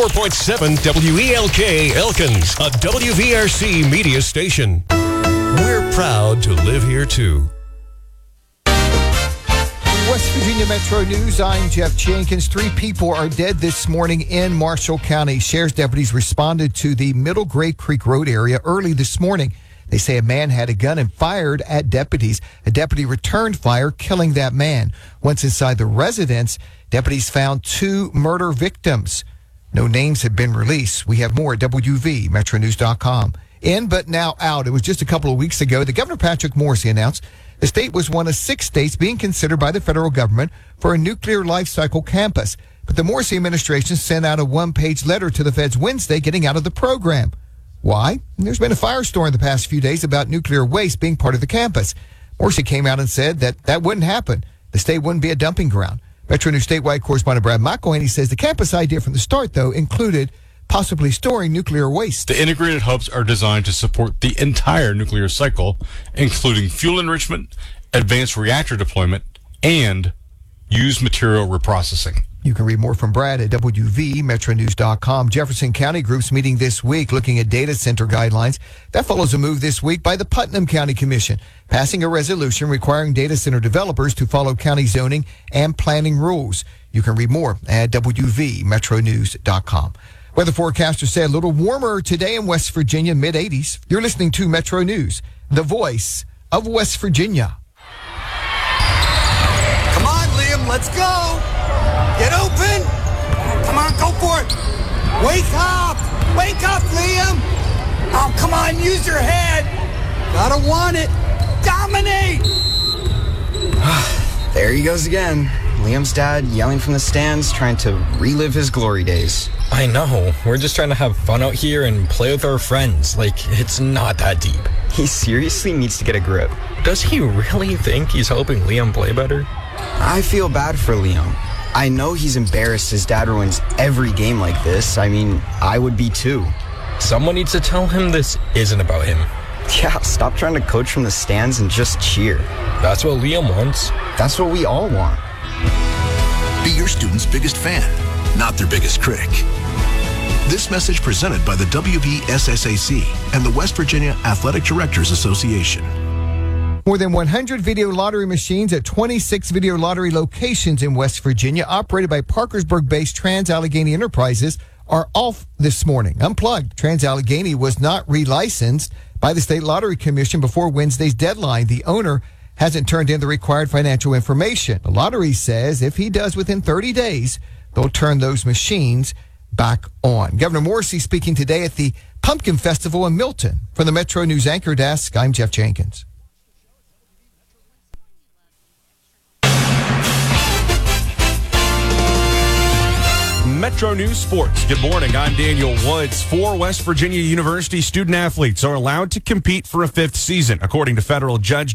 4.7 WELK Elkins, a WVRC media station. We're proud to live here, too. West Virginia Metro News, I'm Jeff Jenkins. 3 people are dead this morning in Marshall County. Sheriff's deputies responded to the Middle Gray Creek Road area early this morning. They say a man had a gun and fired at deputies. A deputy returned fire, killing that man. Once inside the residence, deputies found 2 murder victims. No names have been released. We have more at WVMetroNews.com. In but now out. It was just a couple of weeks ago that Governor Patrick Morrisey announced the state was one of 6 states being considered by the federal government for a nuclear life cycle campus. But the Morrisey administration sent out a 1-page letter to the feds Wednesday getting out of the program. Why? There's been a firestorm in the past few days about nuclear waste being part of the campus. Morrisey came out and said that wouldn't happen. The state wouldn't be a dumping ground. Metro News statewide correspondent Brad McElhaney says the campus idea from the start, though, included possibly storing nuclear waste. The integrated hubs are designed to support the entire nuclear cycle, including fuel enrichment, advanced reactor deployment, and used material reprocessing. You can read more from Brad at WVMetroNews.com. Jefferson County groups meeting this week looking at data center guidelines. That follows a move this week by the Putnam County Commission, passing a resolution requiring data center developers to follow county zoning and planning rules. You can read more at WVMetroNews.com. Weather forecasters say a little warmer today in West Virginia, mid-80s. You're listening to Metro News, the voice of West Virginia. Come on, Liam, let's go. Get open. Come on, go for it. Wake up. Wake up, Liam. Oh, come on, use your head. Gotta want it. Dominate. There he goes again. Liam's dad yelling from the stands, trying to relive his glory days. I know. We're just trying to have fun out here and play with our friends. Like, it's not that deep. He seriously needs to get a grip. Does he really think he's helping Liam play better? I feel bad for Liam. I know he's embarrassed his dad ruins every game like this. I mean, I would be too. Someone needs to tell him this isn't about him. Yeah, stop trying to coach from the stands and just cheer. That's what Liam wants. That's what we all want. Be your student's biggest fan, not their biggest critic. This message presented by the WVSSAC and the West Virginia Athletic Directors Association. More than 100 video lottery machines at 26 video lottery locations in West Virginia, operated by Parkersburg-based Trans-Allegheny Enterprises, are off this morning. Unplugged. Trans-Allegheny was not relicensed by the State Lottery Commission before Wednesday's deadline. The owner hasn't turned in the required financial information. The lottery says if he does within 30 days, they'll turn those machines back on. Governor Morrisey speaking today at the Pumpkin Festival in Milton. From the Metro News Anchor Desk, I'm Jeff Jenkins. Metro News Sports. Good morning. I'm Daniel Woods. 4 West Virginia University student athletes are allowed to compete for a 5th season, according to federal judge